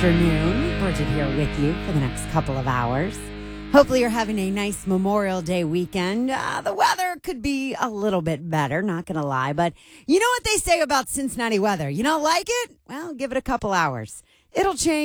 afternoon. Bridget here with you for the next couple of hours. Hopefully you're having a nice Memorial Day weekend. The weather could be a little bit better, not going to lie. But you know what they say about Cincinnati weather? You don't like it? Well, give it a couple hours. It'll change.